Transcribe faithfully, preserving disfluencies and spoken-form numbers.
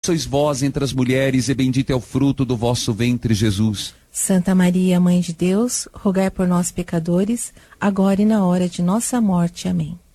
sois vós entre as mulheres, e bendito é o fruto do vosso ventre, Jesus. Santa Maria, Mãe de Deus, rogai por nós, pecadores, agora e na hora de nossa morte. Amém.